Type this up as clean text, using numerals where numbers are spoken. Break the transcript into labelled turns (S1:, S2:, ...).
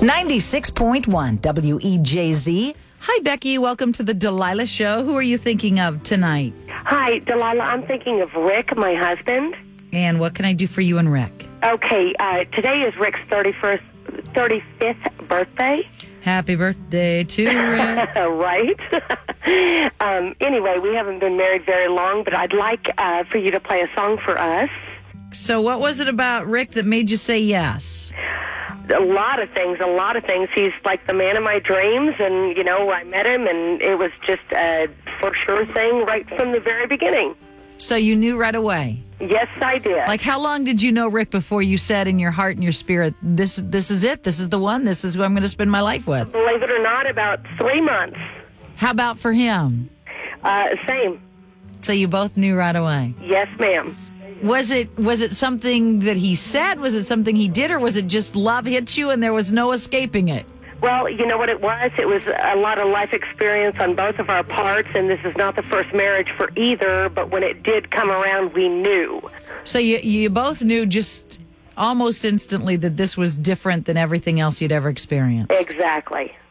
S1: 96.1 WEJZ.
S2: Hi, Becky. Welcome to the Delilah Show. Who are you thinking of tonight?
S3: Hi, Delilah. I'm thinking of Rick, my husband.
S2: And what can I do for you and Rick?
S3: Okay, today is Rick's 35th birthday.
S2: Happy birthday to Rick.
S3: Right. Anyway, we haven't been married very long, but I'd like for you to play a song for us.
S2: So what was it about Rick that made you say yes?
S3: A lot of things. He's like the man of my dreams, and, you know, I met him, and it was just a for sure thing right from the very beginning.
S2: So you knew right away?
S3: Yes, I did.
S2: Like, how long did you know Rick before you said in your heart and your spirit, this is it, this is the one, this is who I'm going to spend my life with?
S3: Believe it or not, about 3 months.
S2: How about for him?
S3: Same.
S2: So you both knew right away?
S3: Yes, ma'am.
S2: Was it something that he said? Was it something he did? Or was it just love hit you and there was no escaping it?
S3: Well, you know what it was? It was a lot of life experience on both of our parts, and this is not the first marriage for either, but when it did come around, we knew.
S2: So you both knew just almost instantly that this was different than everything else you'd ever experienced?
S3: Exactly.